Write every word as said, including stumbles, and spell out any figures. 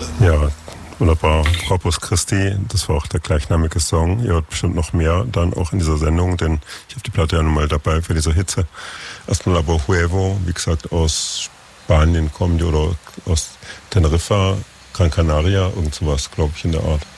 Ja, wunderbar. Corpus Christi, das war auch der gleichnamige Song. Ihr hört bestimmt noch mehr dann auch in dieser Sendung, denn ich habe die Platte ja nun mal dabei für diese Hitze. Erstmal aber Huevo, wie gesagt, aus Spanien kommen die oder aus Teneriffa, Gran Canaria, irgend sowas, glaube ich, in der Art.